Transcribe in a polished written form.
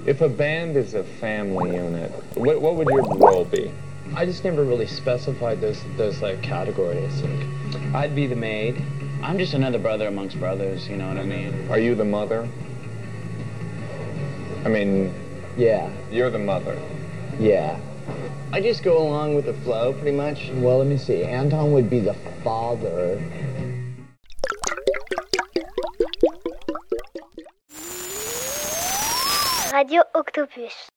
If a band is a family unit, what would your role be? I just never really specified those like categories. Like, I'd be the maid. I'm just another brother amongst brothers, you know what I mean? Are you the mother? I mean, Yeah, you're the mother. yeah. I just go along with the flow, pretty much. Well, let me see. Anton would be the father. Radio Octopus.